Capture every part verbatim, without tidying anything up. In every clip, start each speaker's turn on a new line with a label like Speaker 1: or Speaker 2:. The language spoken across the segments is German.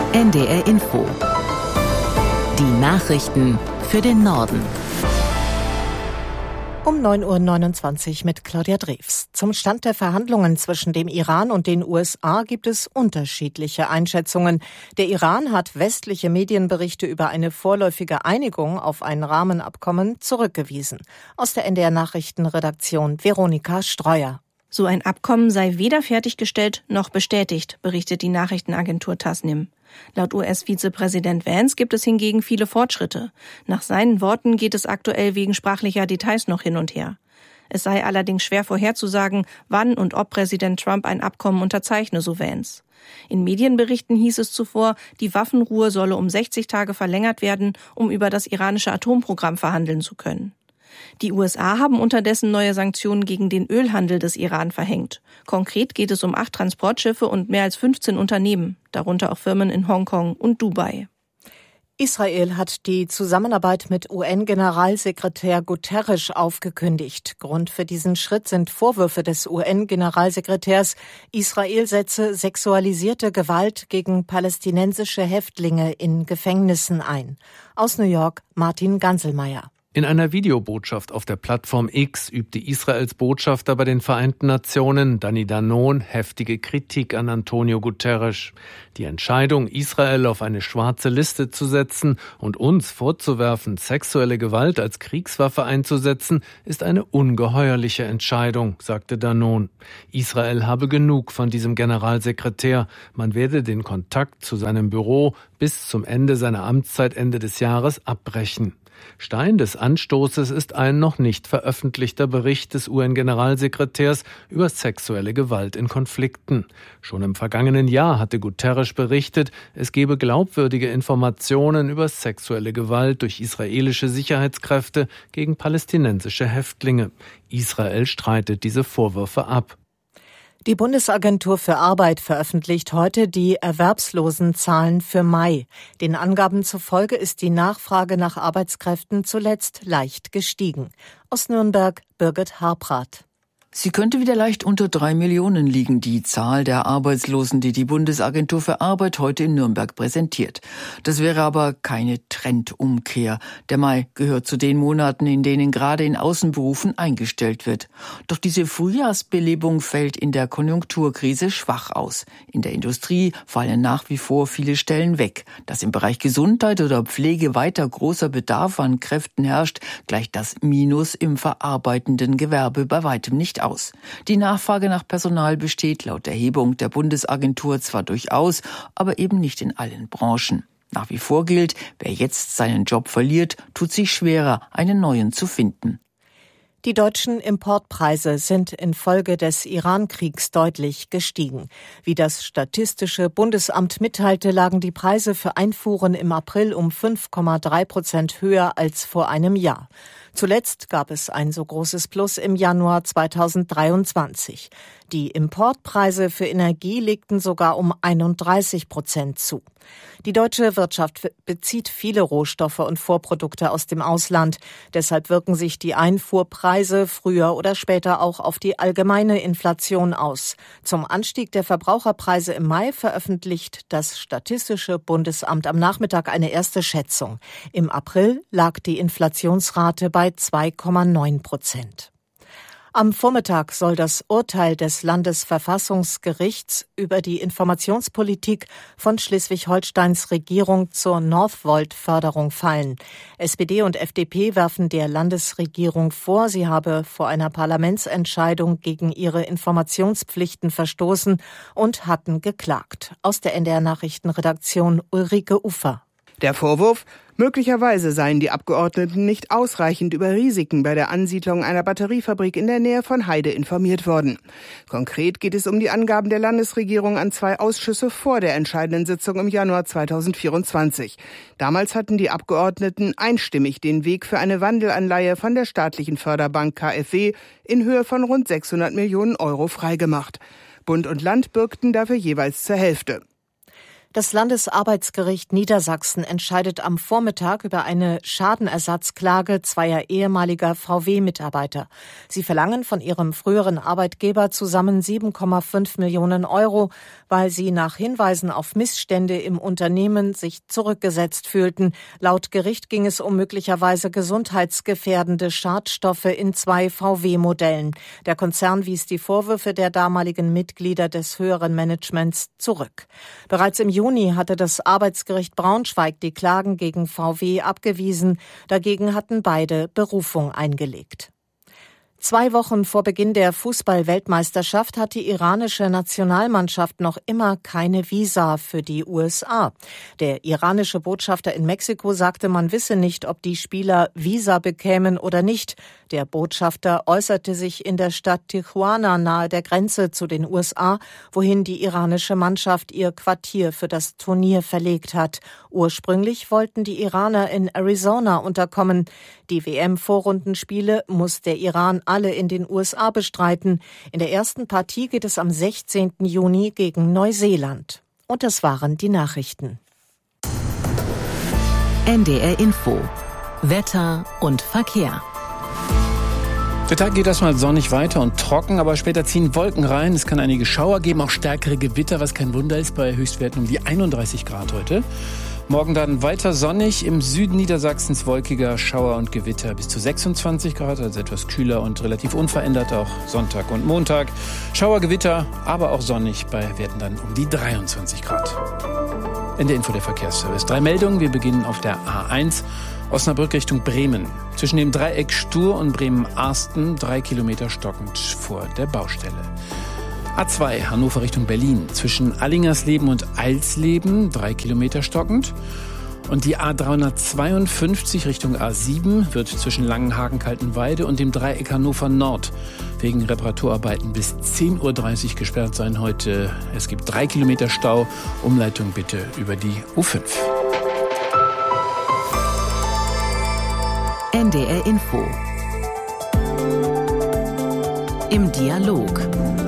Speaker 1: N D R Info. Die Nachrichten für den Norden.
Speaker 2: Um neun Uhr neunundzwanzig mit Claudia Drews. Zum Stand der Verhandlungen zwischen dem Iran und den U S A gibt es unterschiedliche Einschätzungen. Der Iran hat westliche Medienberichte über eine vorläufige Einigung auf ein Rahmenabkommen zurückgewiesen. Aus der N D R Nachrichtenredaktion Veronika Streuer.
Speaker 3: So ein Abkommen sei weder fertiggestellt noch bestätigt, berichtet die Nachrichtenagentur Tasnim. Laut U S-Vizepräsident Vance gibt es hingegen viele Fortschritte. Nach seinen Worten geht es aktuell wegen sprachlicher Details noch hin und her. Es sei allerdings schwer vorherzusagen, wann und ob Präsident Trump ein Abkommen unterzeichne, so Vance. In Medienberichten hieß es zuvor, die Waffenruhe solle um sechzig Tage verlängert werden, um über das iranische Atomprogramm verhandeln zu können. Die U S A haben unterdessen neue Sanktionen gegen den Ölhandel des Iran verhängt. Konkret geht es um acht Transportschiffe und mehr als fünfzehn Unternehmen, darunter auch Firmen in Hongkong und Dubai.
Speaker 2: Israel hat die Zusammenarbeit mit U N-Generalsekretär Guterres aufgekündigt. Grund für diesen Schritt sind Vorwürfe des U N-Generalsekretärs, Israel setze sexualisierte Gewalt gegen palästinensische Häftlinge in Gefängnissen ein. Aus New York Martin Ganselmeier.
Speaker 4: In einer Videobotschaft auf der Plattform X übte Israels Botschafter bei den Vereinten Nationen, Danny Danon, heftige Kritik an Antonio Guterres. Die Entscheidung, Israel auf eine schwarze Liste zu setzen und uns vorzuwerfen, sexuelle Gewalt als Kriegswaffe einzusetzen, ist eine ungeheuerliche Entscheidung, sagte Danon. Israel habe genug von diesem Generalsekretär. Man werde den Kontakt zu seinem Büro bis zum Ende seiner Amtszeit Ende des Jahres abbrechen. Stein des Anstoßes ist ein noch nicht veröffentlichter Bericht des U N-Generalsekretärs über sexuelle Gewalt in Konflikten. Schon im vergangenen Jahr hatte Guterres berichtet, es gebe glaubwürdige Informationen über sexuelle Gewalt durch israelische Sicherheitskräfte gegen palästinensische Häftlinge. Israel streitet diese Vorwürfe ab.
Speaker 2: Die Bundesagentur für Arbeit veröffentlicht heute die Erwerbslosenzahlen für Mai. Den Angaben zufolge ist die Nachfrage nach Arbeitskräften zuletzt leicht gestiegen. Aus Nürnberg Birgit Harprath.
Speaker 5: Sie könnte wieder leicht unter drei Millionen liegen, die Zahl der Arbeitslosen, die die Bundesagentur für Arbeit heute in Nürnberg präsentiert. Das wäre aber keine Trendumkehr. Der Mai gehört zu den Monaten, in denen gerade in Außenberufen eingestellt wird. Doch diese Frühjahrsbelebung fällt in der Konjunkturkrise schwach aus. In der Industrie fallen nach wie vor viele Stellen weg. Dass im Bereich Gesundheit oder Pflege weiter großer Bedarf an Kräften herrscht, gleicht das Minus im verarbeitenden Gewerbe bei weitem nicht aus. Die Nachfrage nach Personal besteht laut Erhebung der Bundesagentur zwar durchaus, aber eben nicht in allen Branchen. Nach wie vor gilt, wer jetzt seinen Job verliert, tut sich schwerer, einen neuen zu finden.
Speaker 2: Die deutschen Importpreise sind infolge des Iran-Kriegs deutlich gestiegen. Wie das Statistische Bundesamt mitteilte, lagen die Preise für Einfuhren im April um fünf Komma drei Prozent höher als vor einem Jahr. Zuletzt gab es ein so großes Plus im Januar zweitausenddreiundzwanzig. Die Importpreise für Energie legten sogar um einunddreißig Prozent zu. Die deutsche Wirtschaft bezieht viele Rohstoffe und Vorprodukte aus dem Ausland. Deshalb wirken sich die Einfuhrpreise früher oder später auch auf die allgemeine Inflation aus. Zum Anstieg der Verbraucherpreise im Mai veröffentlicht das Statistische Bundesamt am Nachmittag eine erste Schätzung. Im April lag die Inflationsrate bei zwei Komma neun Prozent. Am Vormittag soll das Urteil des Landesverfassungsgerichts über die Informationspolitik von Schleswig-Holsteins Regierung zur Northvolt-Förderung fallen. S P D und F D P werfen der Landesregierung vor, sie habe vor einer Parlamentsentscheidung gegen ihre Informationspflichten verstoßen und hatten geklagt. Aus der N D R-Nachrichtenredaktion Ulrike Ufer.
Speaker 6: Der Vorwurf: Möglicherweise seien die Abgeordneten nicht ausreichend über Risiken bei der Ansiedlung einer Batteriefabrik in der Nähe von Heide informiert worden. Konkret geht es um die Angaben der Landesregierung an zwei Ausschüsse vor der entscheidenden Sitzung im Januar zweitausendvierundzwanzig. Damals hatten die Abgeordneten einstimmig den Weg für eine Wandelanleihe von der staatlichen Förderbank K f W in Höhe von rund sechshundert Millionen Euro freigemacht. Bund und Land bürgten dafür jeweils zur Hälfte.
Speaker 2: Das Landesarbeitsgericht Niedersachsen entscheidet am Vormittag über eine Schadenersatzklage zweier ehemaliger V W-Mitarbeiter. Sie verlangen von ihrem früheren Arbeitgeber zusammen sieben Komma fünf Millionen Euro, weil sie nach Hinweisen auf Missstände im Unternehmen sich zurückgesetzt fühlten. Laut Gericht ging es um möglicherweise gesundheitsgefährdende Schadstoffe in zwei V W-Modellen. Der Konzern wies die Vorwürfe der damaligen Mitglieder des höheren Managements zurück. Bereits im Juni hatte das Arbeitsgericht Braunschweig die Klagen gegen V W abgewiesen. Dagegen hatten beide Berufung eingelegt. Zwei Wochen vor Beginn der Fußball-Weltmeisterschaft hat die iranische Nationalmannschaft noch immer keine Visa für die U S A. Der iranische Botschafter in Mexiko sagte, man wisse nicht, ob die Spieler Visa bekämen oder nicht. Der Botschafter äußerte sich in der Stadt Tijuana nahe der Grenze zu den U S A, wohin die iranische Mannschaft ihr Quartier für das Turnier verlegt hat. Ursprünglich wollten die Iraner in Arizona unterkommen. Die W M-Vorrundenspiele muss der Iran alle in den U S A bestreiten. In der ersten Partie geht es am sechzehnten Juni gegen Neuseeland. Und das waren die Nachrichten.
Speaker 1: N D R Info. Wetter und Verkehr.
Speaker 7: Der Tag geht erstmal sonnig weiter und trocken, aber später ziehen Wolken rein. Es kann einige Schauer geben, auch stärkere Gewitter, was kein Wunder ist bei Höchstwerten um die einunddreißig Grad heute. Morgen dann weiter sonnig, im Süden Niedersachsens wolkiger, Schauer und Gewitter bis zu sechsundzwanzig Grad, also etwas kühler und relativ unverändert auch Sonntag und Montag. Schauer, Gewitter, aber auch sonnig bei Werten dann um die dreiundzwanzig Grad. Ende Info der Verkehrsservice. Drei Meldungen, wir beginnen auf der A eins. Osnabrück Richtung Bremen. Zwischen dem Dreieck Stur und Bremen-Arsten drei Kilometer stockend vor der Baustelle. A zwei Hannover Richtung Berlin. Zwischen Allingersleben und Eilsleben drei Kilometer stockend. Und die A dreihundertzweiundfünfzig Richtung A sieben wird zwischen Langenhagen-Kaltenweide und dem Dreieck Hannover Nord wegen Reparaturarbeiten bis zehn Uhr dreißig gesperrt sein heute. Es gibt drei Kilometer Stau. Umleitung bitte über die U fünf.
Speaker 1: N D R Info. Im Dialog.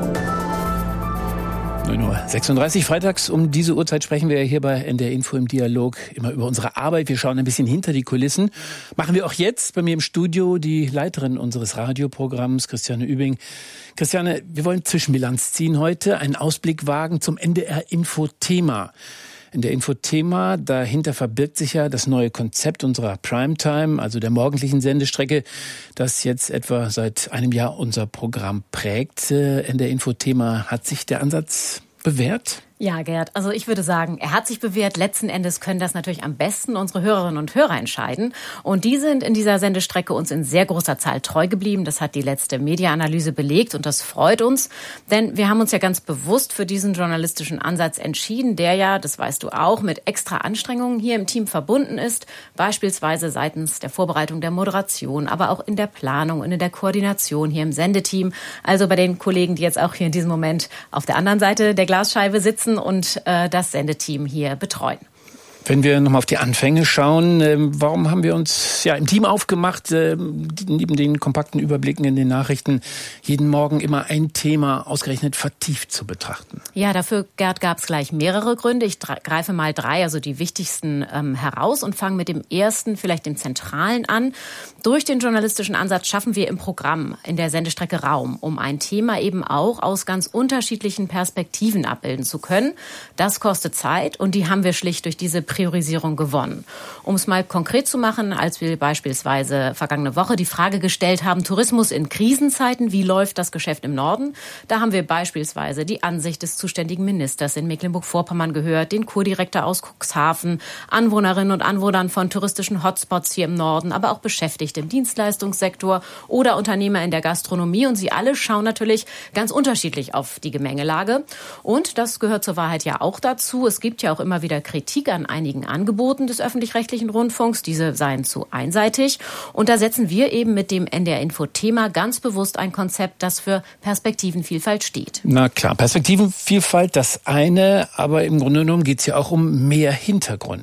Speaker 7: neun Uhr sechsunddreißig freitags um diese Uhrzeit sprechen wir ja hier bei N D R Info im Dialog immer über unsere Arbeit. Wir schauen ein bisschen hinter die Kulissen. Machen wir auch jetzt bei mir im Studio die Leiterin unseres Radioprogramms, Christiane Übing. Christiane, wir wollen Zwischenbilanz ziehen heute, einen Ausblick wagen zum N D R Info Thema. In der Infothema, dahinter verbirgt sich ja das neue Konzept unserer Primetime, also der morgendlichen Sendestrecke, das jetzt etwa seit einem Jahr unser Programm prägt. In der Infothema hat sich der Ansatz bewährt?
Speaker 8: Ja, Gerd, also ich würde sagen, er hat sich bewährt. Letzten Endes können das natürlich am besten unsere Hörerinnen und Hörer entscheiden. Und die sind in dieser Sendestrecke uns in sehr großer Zahl treu geblieben. Das hat die letzte Media-Analyse belegt und das freut uns. Denn wir haben uns ja ganz bewusst für diesen journalistischen Ansatz entschieden, der ja, das weißt du auch, mit extra Anstrengungen hier im Team verbunden ist. Beispielsweise seitens der Vorbereitung der Moderation, aber auch in der Planung und in der Koordination hier im Sendeteam. Also bei den Kollegen, die jetzt auch hier in diesem Moment auf der anderen Seite der Glasscheibe sitzen und äh, das Sendeteam hier betreuen.
Speaker 7: Wenn wir nochmal auf die Anfänge schauen, äh, warum haben wir uns ja im Team aufgemacht, äh, neben den kompakten Überblicken in den Nachrichten, jeden Morgen immer ein Thema ausgerechnet vertieft zu betrachten?
Speaker 8: Ja, dafür, Gerd, gab es gleich mehrere Gründe. Ich greife mal drei, also die wichtigsten ähm, heraus und fange mit dem ersten, vielleicht dem zentralen an. Durch den journalistischen Ansatz schaffen wir im Programm in der Sendestrecke Raum, um ein Thema eben auch aus ganz unterschiedlichen Perspektiven abbilden zu können. Das kostet Zeit und die haben wir schlicht durch diese Priorisierung gewonnen. Um es mal konkret zu machen, als wir beispielsweise vergangene Woche die Frage gestellt haben, Tourismus in Krisenzeiten, wie läuft das Geschäft im Norden? Da haben wir beispielsweise die Ansicht des zuständigen Ministers in Mecklenburg-Vorpommern gehört, den Kurdirektor aus Cuxhaven, Anwohnerinnen und Anwohnern von touristischen Hotspots hier im Norden, aber auch Beschäftigte im Dienstleistungssektor oder Unternehmer in der Gastronomie. Und sie alle schauen natürlich ganz unterschiedlich auf die Gemengelage. Und das gehört zur Wahrheit ja auch dazu. Es gibt ja auch immer wieder Kritik an einigen Angeboten des öffentlich-rechtlichen Rundfunks. Diese seien zu einseitig. Und da setzen wir eben mit dem N D R-Info-Thema ganz bewusst ein Konzept, das für Perspektivenvielfalt steht.
Speaker 7: Na klar, Perspektivenvielfalt, das eine, aber im Grunde genommen geht es ja auch um mehr Hintergrund.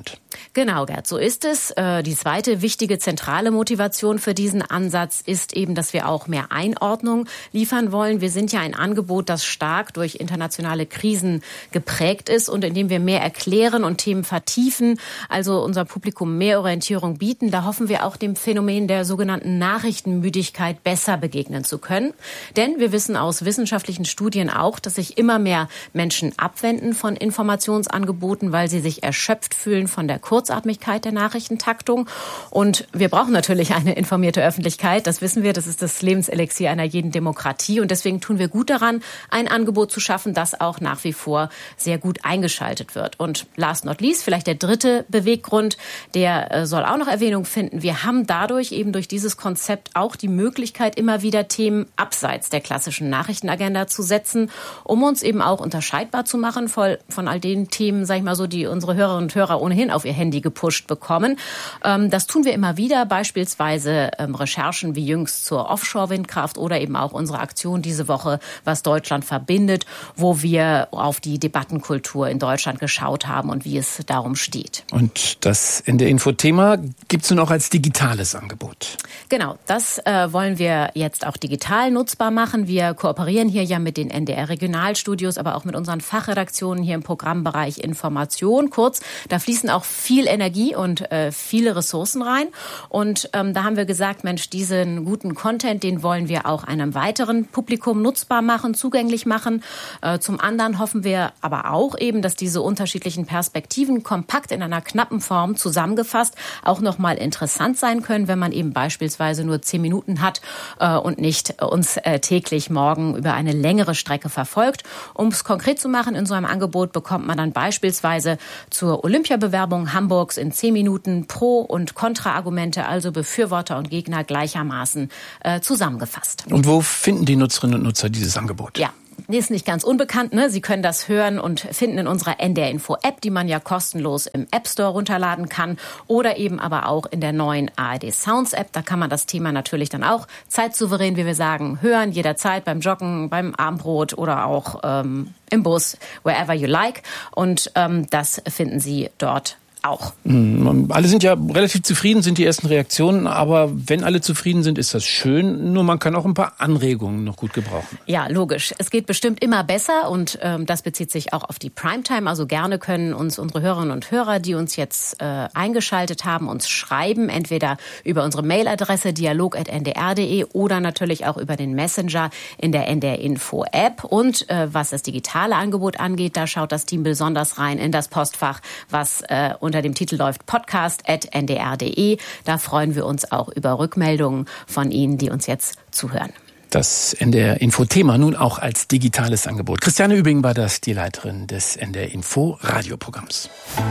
Speaker 8: Genau, Gerd, so ist es. Die zweite wichtige zentrale Motivation für diesen Ansatz ist eben, dass wir auch mehr Einordnung liefern wollen. Wir sind ja ein Angebot, das stark durch internationale Krisen geprägt ist und in dem wir mehr erklären und Themen vertiefen, also unser Publikum mehr Orientierung bieten. Da hoffen wir auch dem Phänomen der sogenannten Nachrichtenmüdigkeit besser begegnen zu können. Denn wir wissen aus wissenschaftlichen Studien auch, dass sich immer mehr Menschen abwenden von Informationsangeboten, weil sie sich erschöpft fühlen von der Kurzatmigkeit der Nachrichtentaktung. Und wir brauchen natürlich eine informierte Öffentlichkeit. Das wissen wir, das ist das Lebenselixier einer jeden Demokratie. Und deswegen tun wir gut daran, ein Angebot zu schaffen, das auch nach wie vor sehr gut eingeschaltet wird. Und last not least, vielleicht der dritte Beweggrund, der soll auch noch Erwähnung finden. Wir haben dadurch eben durch dieses Konzept auch die Möglichkeit, immer wieder Themen abseits der klassischen Nachrichtenagenda zu setzen, um uns eben auch unterscheidbar zu machen von, von all den Themen, sag ich mal so, die unsere Hörerinnen und Hörer ohnehin auf ihr Handy gepusht bekommen. Das tun wir immer wieder, beispielsweise Recherchen wie jüngst zur Offshore-Windkraft oder eben auch unsere Aktion diese Woche, was Deutschland verbindet, wo wir auf die Debattenkultur in Deutschland geschaut haben und wie es darum steht.
Speaker 7: Und das N D R-Info-Thema gibt es nun auch als digitales Angebot.
Speaker 8: Genau, das äh, wollen wir jetzt auch digital nutzbar machen. Wir kooperieren hier ja mit den N D R-Regionalstudios, aber auch mit unseren Fachredaktionen hier im Programmbereich Information. Kurz, da fließen auch viel Energie und äh, viele Ressourcen rein. Und ähm, da haben wir gesagt, Mensch, diesen guten Content, den wollen wir auch einem weiteren Publikum nutzbar machen, zugänglich machen. Äh, zum anderen hoffen wir aber auch eben, dass diese unterschiedlichen Perspektiven kompakt in einer knappen Form zusammengefasst auch nochmal interessant sein können, wenn man eben beispielsweise nur zehn Minuten hat äh, und nicht uns äh, täglich morgen über eine längere Strecke verfolgt. Um es konkret zu machen, in so einem Angebot bekommt man dann beispielsweise zur Olympiabewerbung Hamburgs in zehn Minuten Pro- und Kontraargumente, also Befürworter und Gegner gleichermaßen äh, zusammengefasst.
Speaker 7: Und wo finden die Nutzerinnen und Nutzer dieses Angebot?
Speaker 8: Ja. Ist nicht ganz unbekannt, ne? Sie können das hören und finden in unserer N D R-Info-App, die man ja kostenlos im App Store runterladen kann, oder eben aber auch in der neuen A R D Sounds App. Da kann man das Thema natürlich dann auch zeitsouverän, wie wir sagen, hören, jederzeit beim Joggen, beim Abendbrot oder auch ähm, im Bus, wherever you like. Und ähm, das finden Sie dort auch.
Speaker 7: Alle sind ja relativ zufrieden, sind die ersten Reaktionen, aber wenn alle zufrieden sind, ist das schön, nur man kann auch ein paar Anregungen noch gut gebrauchen.
Speaker 8: Ja, logisch. Es geht bestimmt immer besser und ähm, das bezieht sich auch auf die Primetime, also gerne können uns unsere Hörerinnen und Hörer, die uns jetzt äh, eingeschaltet haben, uns schreiben, entweder über unsere Mailadresse dialog at n d r punkt d e oder natürlich auch über den Messenger in der N D R-Info-App. Und äh, was das digitale Angebot angeht, da schaut das Team besonders rein in das Postfach, was äh, unter dem Titel läuft podcast at n d r punkt d e. Da freuen wir uns auch über Rückmeldungen von Ihnen, die uns jetzt zuhören.
Speaker 7: Das N D R-Info-Thema nun auch als digitales Angebot. Christiane Übing war das, die Leiterin des N D R-Info-Radioprogramms.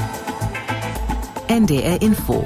Speaker 1: N D R-Info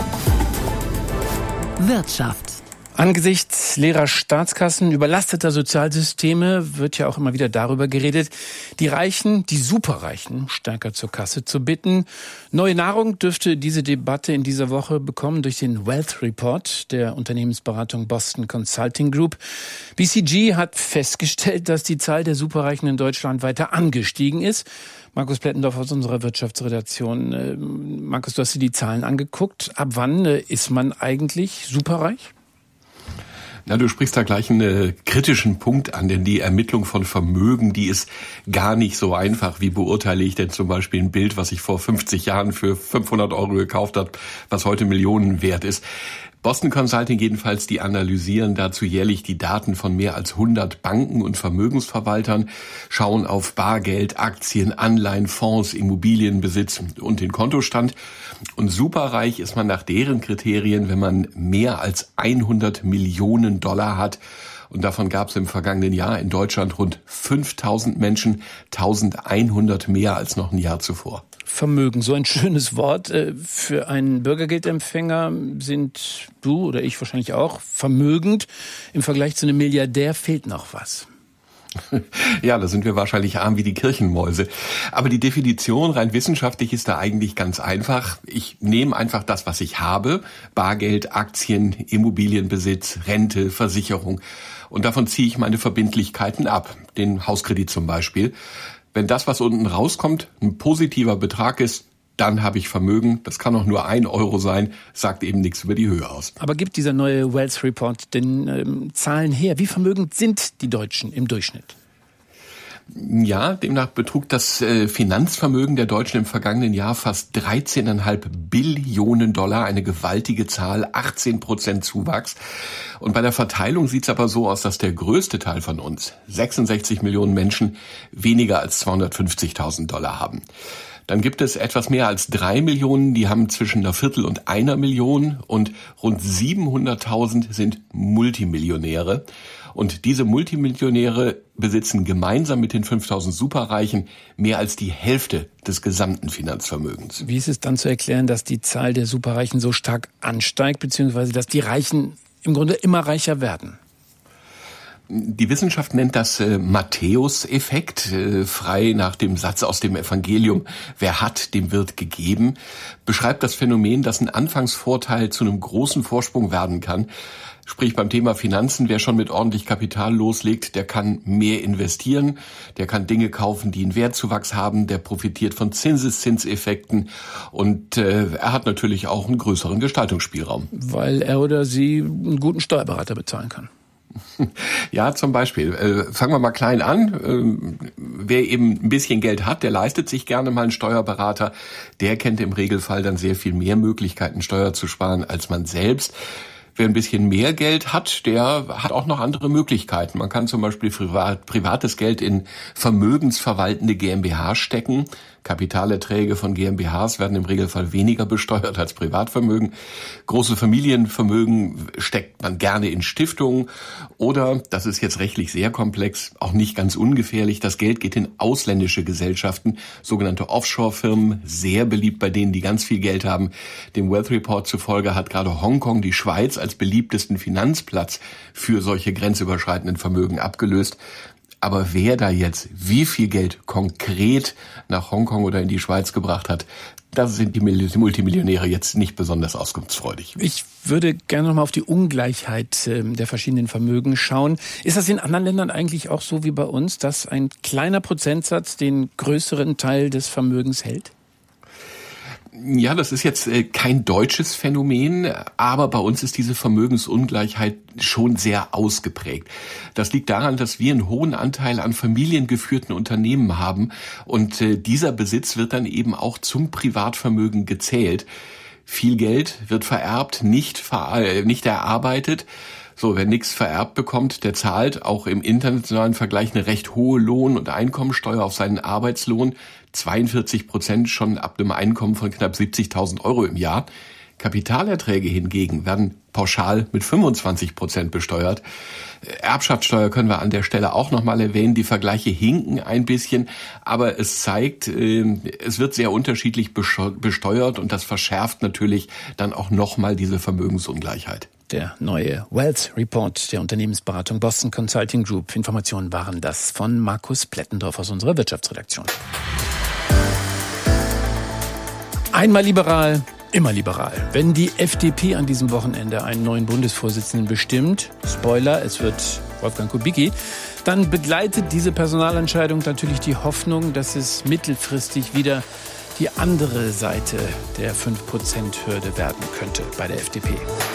Speaker 1: Wirtschaft.
Speaker 7: Angesichts leerer Staatskassen, überlasteter Sozialsysteme wird ja auch immer wieder darüber geredet, die Reichen, die Superreichen stärker zur Kasse zu bitten. Neue Nahrung dürfte diese Debatte in dieser Woche bekommen durch den Wealth Report der Unternehmensberatung Boston Consulting Group. B C G hat festgestellt, dass die Zahl der Superreichen in Deutschland weiter angestiegen ist. Markus Plettendorf aus unserer Wirtschaftsredaktion. Markus, du hast dir die Zahlen angeguckt. Ab wann ist man eigentlich superreich?
Speaker 9: Na, du sprichst da gleich einen kritischen Punkt an, denn die Ermittlung von Vermögen, die ist gar nicht so einfach. Wie beurteile ich denn zum Beispiel ein Bild, was ich vor fünfzig Jahren für fünfhundert Euro gekauft habe, was heute Millionen wert ist? Boston Consulting jedenfalls, die analysieren dazu jährlich die Daten von mehr als hundert Banken und Vermögensverwaltern, schauen auf Bargeld, Aktien, Anleihen, Fonds, Immobilienbesitz und den Kontostand. Und superreich ist man nach deren Kriterien, wenn man mehr als hundert Millionen Dollar hat. Und davon gab es im vergangenen Jahr in Deutschland rund fünftausend Menschen, eintausendeinhundert mehr als noch ein Jahr zuvor.
Speaker 7: Vermögen, so ein schönes Wort. Für einen Bürgergeldempfänger sind du oder ich wahrscheinlich auch vermögend. Im Vergleich zu einem Milliardär fehlt noch was.
Speaker 9: Ja, da sind wir wahrscheinlich arm wie die Kirchenmäuse. Aber die Definition rein wissenschaftlich ist da eigentlich ganz einfach. Ich nehme einfach das, was ich habe. Bargeld, Aktien, Immobilienbesitz, Rente, Versicherung. Und davon ziehe ich meine Verbindlichkeiten ab. Den Hauskredit zum Beispiel. Wenn das, was unten rauskommt, ein positiver Betrag ist, dann habe ich Vermögen. Das kann auch nur ein Euro sein, sagt eben nichts über die Höhe aus.
Speaker 7: Aber gibt dieser neue Wealth Report denn ähm, Zahlen her? Wie vermögend sind die Deutschen im Durchschnitt?
Speaker 9: Ja, demnach betrug das äh, Finanzvermögen der Deutschen im vergangenen Jahr fast dreizehn Komma fünf Billionen Dollar, eine gewaltige Zahl, achtzehn Prozent Zuwachs. Und bei der Verteilung sieht es aber so aus, dass der größte Teil von uns, sechsundsechzig Millionen Menschen, weniger als zweihundertfünfzigtausend Dollar haben. Dann gibt es etwas mehr als drei Millionen, die haben zwischen einer Viertel und einer Million, und rund siebenhunderttausend sind Multimillionäre. Und diese Multimillionäre besitzen gemeinsam mit den fünftausend Superreichen mehr als die Hälfte des gesamten Finanzvermögens.
Speaker 7: Wie ist es dann zu erklären, dass die Zahl der Superreichen so stark ansteigt, beziehungsweise dass die Reichen im Grunde immer reicher werden?
Speaker 9: Die Wissenschaft nennt das äh, Matthäus-Effekt, äh, frei nach dem Satz aus dem Evangelium: Wer hat, dem wird gegeben, beschreibt das Phänomen, dass ein Anfangsvorteil zu einem großen Vorsprung werden kann. Sprich, beim Thema Finanzen, wer schon mit ordentlich Kapital loslegt, der kann mehr investieren, der kann Dinge kaufen, die einen Wertzuwachs haben, der profitiert von Zinseszinseffekten und äh, er hat natürlich auch einen größeren Gestaltungsspielraum.
Speaker 7: Weil er oder sie einen guten Steuerberater bezahlen kann.
Speaker 9: Ja, zum Beispiel. Äh, fangen wir mal klein an. Äh, wer eben ein bisschen Geld hat, der leistet sich gerne mal einen Steuerberater. Der kennt im Regelfall dann sehr viel mehr Möglichkeiten, Steuer zu sparen, als man selbst. Wer ein bisschen mehr Geld hat, der hat auch noch andere Möglichkeiten. Man kann zum Beispiel privat, privates Geld in vermögensverwaltende GmbH stecken. Kapitalerträge von GmbHs werden im Regelfall weniger besteuert als Privatvermögen. Große Familienvermögen steckt man gerne in Stiftungen. Oder, das ist jetzt rechtlich sehr komplex, auch nicht ganz ungefährlich, das Geld geht in ausländische Gesellschaften, sogenannte Offshore-Firmen, sehr beliebt bei denen, die ganz viel Geld haben. Dem Wealth Report zufolge hat gerade Hongkong die Schweiz als beliebtesten Finanzplatz für solche grenzüberschreitenden Vermögen abgelöst. Aber wer da jetzt wie viel Geld konkret nach Hongkong oder in die Schweiz gebracht hat, da sind die Multimillionäre jetzt nicht besonders auskunftsfreudig.
Speaker 7: Ich würde gerne noch mal auf die Ungleichheit der verschiedenen Vermögen schauen. Ist das in anderen Ländern eigentlich auch so wie bei uns, dass ein kleiner Prozentsatz den größeren Teil des Vermögens hält?
Speaker 9: Ja, das ist jetzt äh, kein deutsches Phänomen, aber bei uns ist diese Vermögensungleichheit schon sehr ausgeprägt. Das liegt daran, dass wir einen hohen Anteil an familiengeführten Unternehmen haben und äh, dieser Besitz wird dann eben auch zum Privatvermögen gezählt. Viel Geld wird vererbt, nicht, ver- äh, nicht erarbeitet. So, wer nichts vererbt bekommt, der zahlt auch im internationalen Vergleich eine recht hohe Lohn- und Einkommensteuer auf seinen Arbeitslohn. zweiundvierzig Prozent schon ab einem Einkommen von knapp siebzigtausend Euro im Jahr. Kapitalerträge hingegen werden pauschal mit fünfundzwanzig Prozent besteuert. Erbschaftssteuer können wir an der Stelle auch nochmal erwähnen. Die Vergleiche hinken ein bisschen, aber es zeigt, es wird sehr unterschiedlich besteuert und das verschärft natürlich dann auch nochmal diese Vermögensungleichheit.
Speaker 7: Der neue Wealth Report der Unternehmensberatung Boston Consulting Group. Informationen waren das von Markus Plettendorf aus unserer Wirtschaftsredaktion. Einmal liberal, immer liberal. Wenn die F D P an diesem Wochenende einen neuen Bundesvorsitzenden bestimmt, Spoiler, es wird Wolfgang Kubicki, dann begleitet diese Personalentscheidung natürlich die Hoffnung, dass es mittelfristig wieder die andere Seite der fünf Prozent Hürde werden könnte bei der F D P.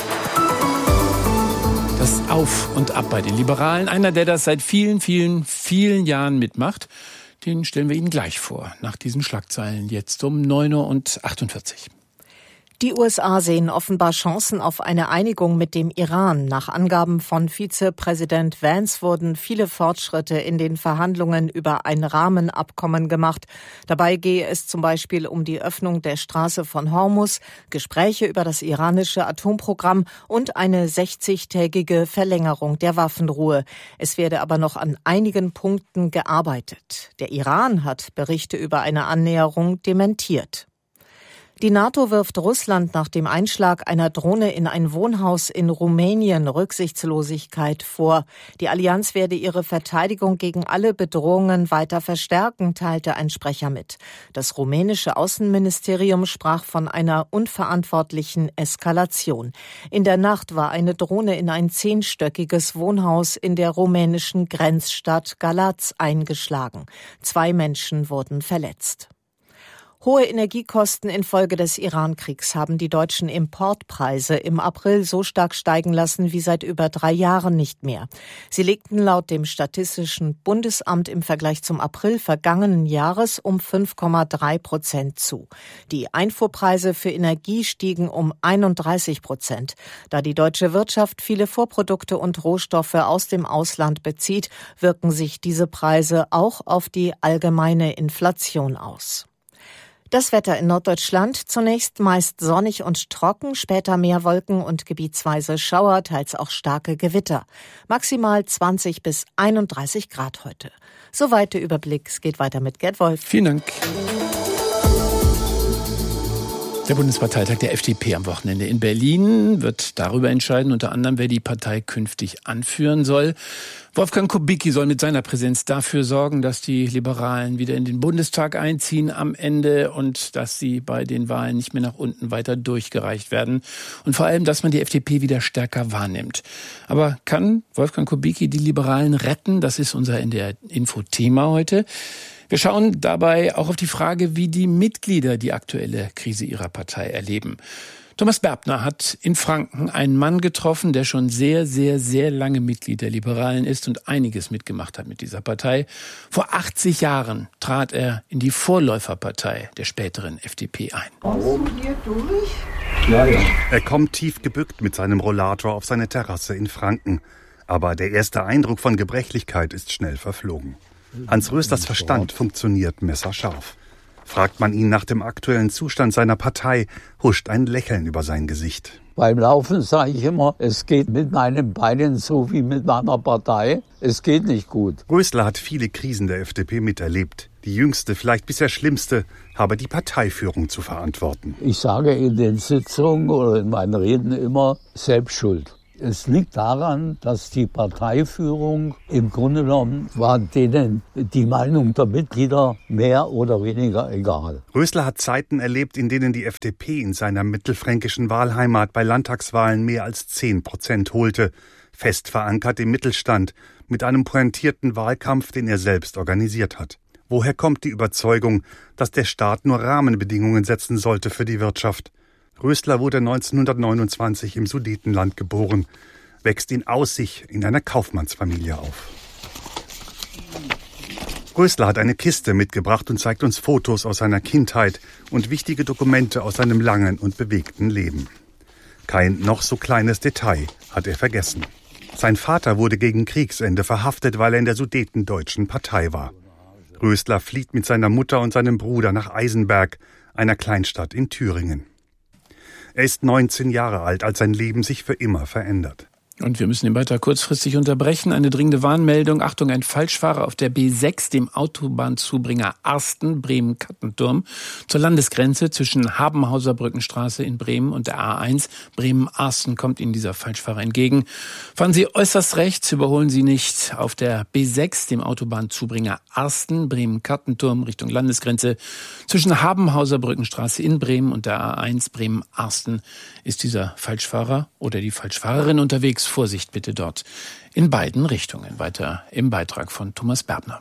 Speaker 7: Das Auf und Ab bei den Liberalen. Einer, der das seit vielen, vielen, vielen Jahren mitmacht, den stellen wir Ihnen gleich vor. Nach diesen Schlagzeilen jetzt um neun Uhr achtundvierzig.
Speaker 2: Die U S A sehen offenbar Chancen auf eine Einigung mit dem Iran. Nach Angaben von Vizepräsident Vance wurden viele Fortschritte in den Verhandlungen über ein Rahmenabkommen gemacht. Dabei gehe es zum Beispiel um die Öffnung der Straße von Hormuz, Gespräche über das iranische Atomprogramm und eine sechzigtägige Verlängerung der Waffenruhe. Es werde aber noch an einigen Punkten gearbeitet. Der Iran hat Berichte über eine Annäherung dementiert. Die NATO wirft Russland nach dem Einschlag einer Drohne in ein Wohnhaus in Rumänien Rücksichtslosigkeit vor. Die Allianz werde ihre Verteidigung gegen alle Bedrohungen weiter verstärken, teilte ein Sprecher mit. Das rumänische Außenministerium sprach von einer unverantwortlichen Eskalation. In der Nacht war eine Drohne in ein zehnstöckiges Wohnhaus in der rumänischen Grenzstadt Galați eingeschlagen. Zwei Menschen wurden verletzt. Hohe Energiekosten infolge des Iran-Kriegs haben die deutschen Importpreise im April so stark steigen lassen wie seit über drei Jahren nicht mehr. Sie legten laut dem Statistischen Bundesamt im Vergleich zum April vergangenen Jahres um fünf Komma drei Prozent zu. Die Einfuhrpreise für Energie stiegen um einunddreißig Prozent. Da die deutsche Wirtschaft viele Vorprodukte und Rohstoffe aus dem Ausland bezieht, wirken sich diese Preise auch auf die allgemeine Inflation aus. Das Wetter in Norddeutschland: zunächst meist sonnig und trocken, später mehr Wolken und gebietsweise Schauer, teils auch starke Gewitter. Maximal zwanzig bis einunddreißig Grad heute. Soweit der Überblick. Es geht weiter mit Gerd Wolf.
Speaker 7: Vielen Dank. Der Bundesparteitag der F D P am Wochenende in Berlin wird darüber entscheiden, unter anderem, wer die Partei künftig anführen soll. Wolfgang Kubicki soll mit seiner Präsenz dafür sorgen, dass die Liberalen wieder in den Bundestag einziehen am Ende und dass sie bei den Wahlen nicht mehr nach unten weiter durchgereicht werden. Und vor allem, dass man die F D P wieder stärker wahrnimmt. Aber kann Wolfgang Kubicki die Liberalen retten? Das ist unser N D R-Info-Thema heute. Wir schauen dabei auch auf die Frage, wie die Mitglieder die aktuelle Krise ihrer Partei erleben. Thomas Berbner hat in Franken einen Mann getroffen, der schon sehr, sehr, sehr lange Mitglied der Liberalen ist und einiges mitgemacht hat mit dieser Partei. Vor achtzig Jahren trat er in die Vorläuferpartei der späteren F D P ein.
Speaker 10: Ja, ja. Er kommt tief gebückt mit seinem Rollator auf seine Terrasse in Franken. Aber der erste Eindruck von Gebrechlichkeit ist schnell verflogen. Hans Röslers Verstand funktioniert messerscharf. Fragt man ihn nach dem aktuellen Zustand seiner Partei, huscht ein Lächeln über sein Gesicht.
Speaker 11: Beim Laufen sage ich immer, es geht mit meinen Beinen so wie mit meiner Partei. Es geht nicht gut.
Speaker 10: Rösler hat viele Krisen der F D P miterlebt. Die jüngste, vielleicht bisher schlimmste, habe die Parteiführung zu verantworten.
Speaker 11: Ich sage in den Sitzungen oder in meinen Reden immer, selbst schuld. Es liegt daran, dass die Parteiführung im Grunde genommen war denen die Meinung der Mitglieder mehr oder weniger egal.
Speaker 10: Rösler hat Zeiten erlebt, in denen die F D P in seiner mittelfränkischen Wahlheimat bei Landtagswahlen mehr als zehn Prozent holte. Fest verankert im Mittelstand, mit einem pointierten Wahlkampf, den er selbst organisiert hat. Woher kommt die Überzeugung, dass der Staat nur Rahmenbedingungen setzen sollte für die Wirtschaft? Rösler wurde neunzehnhundertneunundzwanzig im Sudetenland geboren, wächst in Aussig in einer Kaufmannsfamilie auf. Rösler hat eine Kiste mitgebracht und zeigt uns Fotos aus seiner Kindheit und wichtige Dokumente aus seinem langen und bewegten Leben. Kein noch so kleines Detail hat er vergessen. Sein Vater wurde gegen Kriegsende verhaftet, weil er in der Sudetendeutschen Partei war. Rösler flieht mit seiner Mutter und seinem Bruder nach Eisenberg, einer Kleinstadt in Thüringen. Er ist neunzehn Jahre alt, als sein Leben sich für immer verändert.
Speaker 7: Und wir müssen den Beitrag kurzfristig unterbrechen. Eine dringende Warnmeldung. Achtung, ein Falschfahrer auf der B sechs, dem Autobahnzubringer Arsten, Bremen-Kattenturm, zur Landesgrenze zwischen Habenhauser Brückenstraße in Bremen und der A eins. Bremen-Arsten kommt Ihnen dieser Falschfahrer entgegen. Fahren Sie äußerst rechts, überholen Sie nicht auf der B sechs, dem Autobahnzubringer Arsten, Bremen-Kattenturm Richtung Landesgrenze. Zwischen Habenhauser Brückenstraße in Bremen und der A eins, Bremen-Arsten, ist dieser Falschfahrer oder die Falschfahrerin unterwegs. Vorsicht bitte dort in beiden Richtungen. Weiter im Beitrag von Thomas Berbner.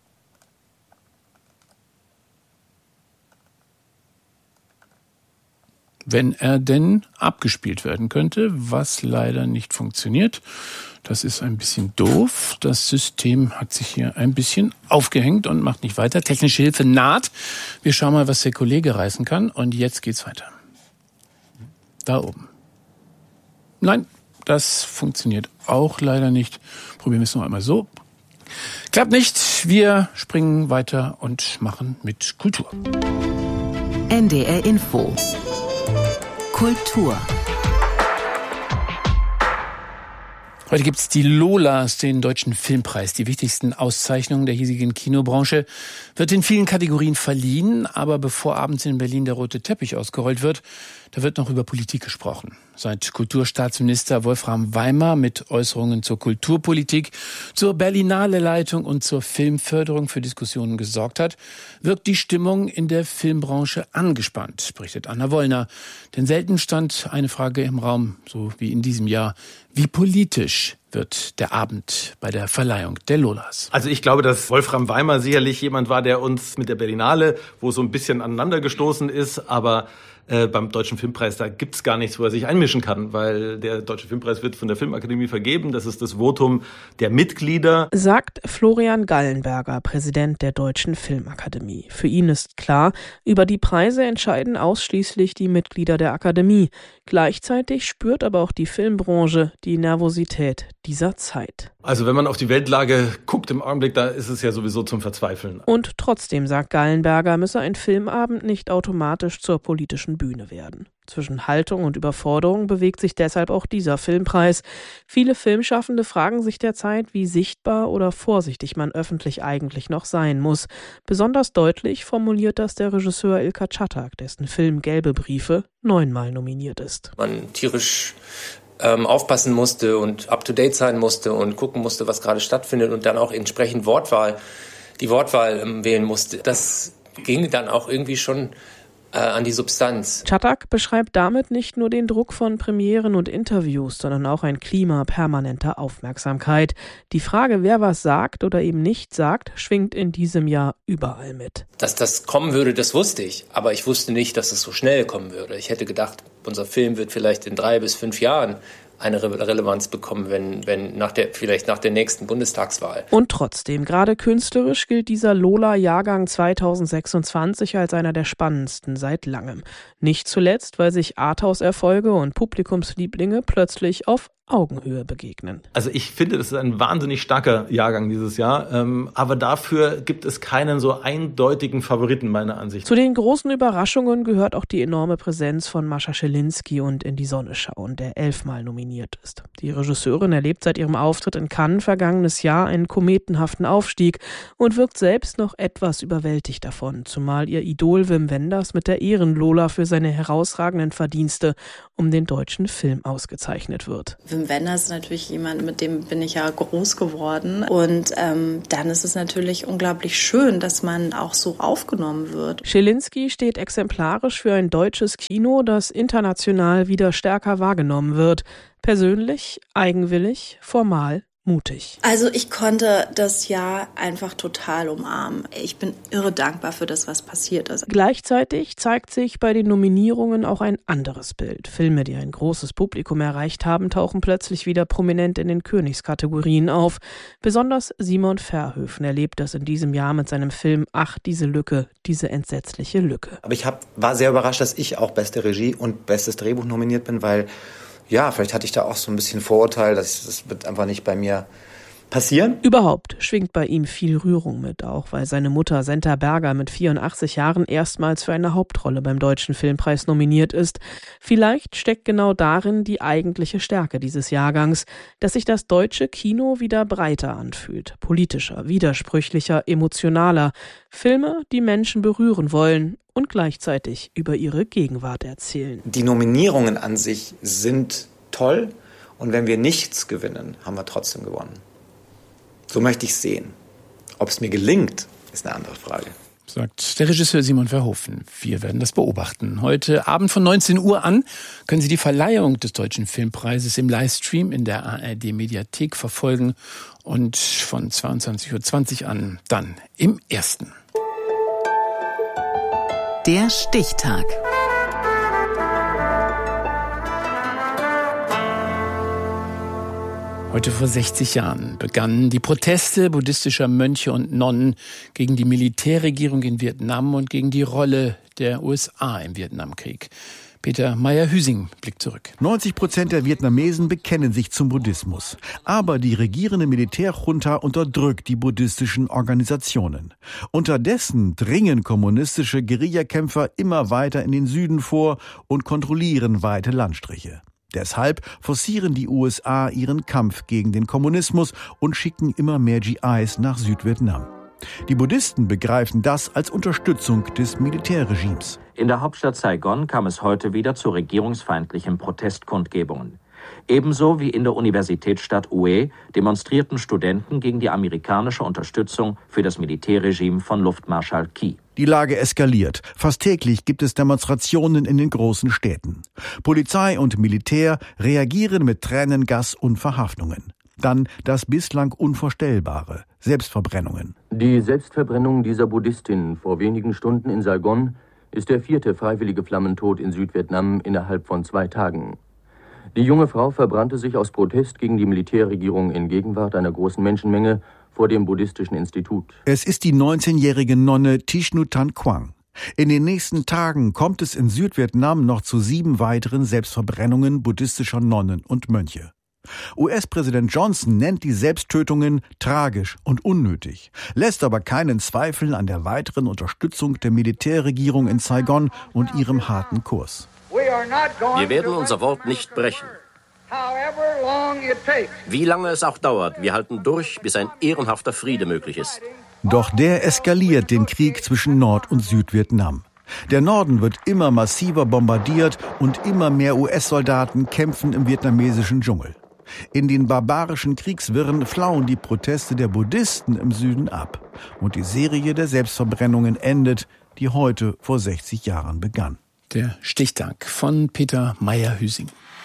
Speaker 7: Wenn er denn abgespielt werden könnte, was leider nicht funktioniert. Das ist ein bisschen doof. Das System hat sich hier ein bisschen aufgehängt und macht nicht weiter. Technische Hilfe naht. Wir schauen mal, was der Kollege reißen kann. Und jetzt geht's weiter. Da oben. Nein. Das funktioniert auch leider nicht. Probieren wir es noch einmal so. Klappt nicht. Wir springen weiter und machen mit Kultur.
Speaker 1: N D R Info. Kultur.
Speaker 7: Heute gibt es die Lolas, den Deutschen Filmpreis. Die wichtigsten Auszeichnungen der hiesigen Kinobranche wird in vielen Kategorien verliehen. Aber bevor abends in Berlin der rote Teppich ausgerollt wird, da wird noch über Politik gesprochen. Seit Kulturstaatsminister Wolfram Weimar mit Äußerungen zur Kulturpolitik, zur Berlinale Leitung und zur Filmförderung für Diskussionen gesorgt hat, wirkt die Stimmung in der Filmbranche angespannt, berichtet Anna Wollner. Denn selten stand eine Frage im Raum, so wie in diesem Jahr: Wie politisch wird der Abend bei der Verleihung der Lolas?
Speaker 12: Also ich glaube, dass Wolfram Weimer sicherlich jemand war, der uns mit der Berlinale, wo so ein bisschen aneinander gestoßen ist, aber äh, beim Deutschen Filmpreis, da gibt's gar nichts, wo er sich einmischen kann, weil der Deutsche Filmpreis wird von der Filmakademie vergeben. Das ist das Votum der Mitglieder.
Speaker 13: Sagt Florian Gallenberger, Präsident der Deutschen Filmakademie. Für ihn ist klar, über die Preise entscheiden ausschließlich die Mitglieder der Akademie. Gleichzeitig spürt aber auch die Filmbranche die Nervosität dieser Zeit.
Speaker 12: Also wenn man auf die Weltlage guckt im Augenblick, da ist es ja sowieso zum Verzweifeln.
Speaker 13: Und trotzdem, sagt Gallenberger, müsse ein Filmabend nicht automatisch zur politischen Bühne werden. Zwischen Haltung und Überforderung bewegt sich deshalb auch dieser Filmpreis. Viele Filmschaffende fragen sich derzeit, wie sichtbar oder vorsichtig man öffentlich eigentlich noch sein muss. Besonders deutlich formuliert das der Regisseur Ilker Çatak, dessen Film Gelbe Briefe neunmal nominiert ist.
Speaker 14: Man tierisch ähm, aufpassen musste und up-to-date sein musste und gucken musste, was gerade stattfindet und dann auch entsprechend Wortwahl, die Wortwahl ähm, wählen musste. Das ging dann auch irgendwie schon äh, an die Substanz.
Speaker 13: Çatak beschreibt damit nicht nur den Druck von Premieren und Interviews, sondern auch ein Klima permanenter Aufmerksamkeit. Die Frage, wer was sagt oder eben nicht sagt, schwingt in diesem Jahr überall mit.
Speaker 14: Dass das kommen würde, das wusste ich. Aber ich wusste nicht, dass es so schnell kommen würde. Ich hätte gedacht, unser Film wird vielleicht in drei bis fünf Jahren eine Re- Relevanz bekommen, wenn, wenn nach der, vielleicht nach der nächsten Bundestagswahl.
Speaker 13: Und trotzdem, gerade künstlerisch gilt dieser Lola-Jahrgang zweitausendsechsundzwanzig als einer der spannendsten seit langem. Nicht zuletzt, weil sich Arthouse-Erfolge und Publikumslieblinge plötzlich auf Augenhöhe begegnen.
Speaker 12: Also ich finde, das ist ein wahnsinnig starker Jahrgang dieses Jahr, ähm, aber dafür gibt es keinen so eindeutigen Favoriten meiner Ansicht.
Speaker 13: Zu den großen Überraschungen gehört auch die enorme Präsenz von Mascha Schelinski und In die Sonne schauen, der elfmal nominiert ist. Die Regisseurin erlebt seit ihrem Auftritt in Cannes vergangenes Jahr einen kometenhaften Aufstieg und wirkt selbst noch etwas überwältigt davon, zumal ihr Idol Wim Wenders mit der Ehrenlola für seine herausragenden Verdienste um den deutschen Film ausgezeichnet wird.
Speaker 15: Wim Wenders ist natürlich jemand, mit dem bin ich ja groß geworden. Und ähm, dann ist es natürlich unglaublich schön, dass man auch so aufgenommen wird.
Speaker 13: Schelinski steht exemplarisch für ein deutsches Kino, das international wieder stärker wahrgenommen wird. Persönlich, eigenwillig, formal, mutig.
Speaker 15: Also ich konnte das Jahr einfach total umarmen. Ich bin irre dankbar für das, was passiert ist.
Speaker 13: Gleichzeitig zeigt sich bei den Nominierungen auch ein anderes Bild. Filme, die ein großes Publikum erreicht haben, tauchen plötzlich wieder prominent in den Königskategorien auf. Besonders Simon Verhoeven erlebt das in diesem Jahr mit seinem Film Ach, diese Lücke, diese entsetzliche Lücke.
Speaker 16: Aber ich hab, war sehr überrascht, dass ich auch beste Regie und bestes Drehbuch nominiert bin, weil ja, vielleicht hatte ich da auch so ein bisschen Vorurteil, dass das wird einfach nicht bei mir passieren.
Speaker 13: Überhaupt schwingt bei ihm viel Rührung mit, auch weil seine Mutter Senta Berger mit vierundachtzig Jahren erstmals für eine Hauptrolle beim Deutschen Filmpreis nominiert ist. Vielleicht steckt genau darin die eigentliche Stärke dieses Jahrgangs, dass sich das deutsche Kino wieder breiter anfühlt, politischer, widersprüchlicher, emotionaler. Filme, die Menschen berühren wollen und gleichzeitig über ihre Gegenwart erzählen.
Speaker 16: Die Nominierungen an sich sind toll und wenn wir nichts gewinnen, haben wir trotzdem gewonnen. So möchte ich es sehen. Ob es mir gelingt, ist eine andere Frage.
Speaker 7: Sagt der Regisseur Simon Verhoeven. Wir werden das beobachten. Heute Abend von neunzehn Uhr an können Sie die Verleihung des Deutschen Filmpreises im Livestream in der A R D-Mediathek verfolgen und von zweiundzwanzig Uhr zwanzig an dann im Ersten.
Speaker 1: Der Stichtag.
Speaker 7: Heute vor sechzig Jahren begannen die Proteste buddhistischer Mönche und Nonnen gegen die Militärregierung in Vietnam und gegen die Rolle der U S A im Vietnamkrieg. Peter Meyer-Hüsing blickt zurück.
Speaker 17: neunzig Prozent der Vietnamesen bekennen sich zum Buddhismus. Aber die regierende Militärjunta unterdrückt die buddhistischen Organisationen. Unterdessen dringen kommunistische Guerillakämpfer immer weiter in den Süden vor und kontrollieren weite Landstriche. Deshalb forcieren die U S A ihren Kampf gegen den Kommunismus und schicken immer mehr G Is nach Südvietnam. Die Buddhisten begreifen das als Unterstützung des Militärregimes.
Speaker 18: In der Hauptstadt Saigon kam es heute wieder zu regierungsfeindlichen Protestkundgebungen. Ebenso wie in der Universitätsstadt Hue demonstrierten Studenten gegen die amerikanische Unterstützung für das Militärregime von Luftmarschall Ky.
Speaker 17: Die Lage eskaliert. Fast täglich gibt es Demonstrationen in den großen Städten. Polizei und Militär reagieren mit Tränengas und Verhaftungen. Dann das bislang Unvorstellbare: Selbstverbrennungen.
Speaker 19: Die Selbstverbrennung dieser Buddhistin vor wenigen Stunden in Saigon ist der vierte freiwillige Flammentod in Südvietnam innerhalb von zwei Tagen. Die junge Frau verbrannte sich aus Protest gegen die Militärregierung in Gegenwart einer großen Menschenmenge vor dem buddhistischen Institut.
Speaker 17: Es ist die neunzehnjährige Nonne Thich Nhat Quang. In den nächsten Tagen kommt es in Südvietnam noch zu sieben weiteren Selbstverbrennungen buddhistischer Nonnen und Mönche. U S-Präsident Johnson nennt die Selbsttötungen tragisch und unnötig, lässt aber keinen Zweifel an der weiteren Unterstützung der Militärregierung in Saigon und ihrem harten Kurs.
Speaker 20: Wir werden unser Wort nicht brechen. Wie lange es auch dauert, wir halten durch, bis ein ehrenhafter Friede möglich ist.
Speaker 17: Doch der eskaliert den Krieg zwischen Nord- und Südvietnam. Der Norden wird immer massiver bombardiert und immer mehr U S-Soldaten kämpfen im vietnamesischen Dschungel. In den barbarischen Kriegswirren flauen die Proteste der Buddhisten im Süden ab. Und die Serie der Selbstverbrennungen endet, die heute vor sechzig Jahren begann.
Speaker 7: Der Stichtag von Peter Meyer-Hüsing.